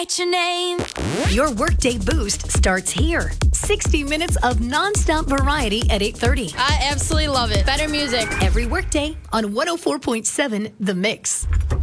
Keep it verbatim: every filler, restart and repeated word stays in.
write your name. Your Workday Boost starts here. sixty minutes of nonstop variety at eight thirty. I absolutely love it. Better music. Every workday on one oh four point seven The Mix.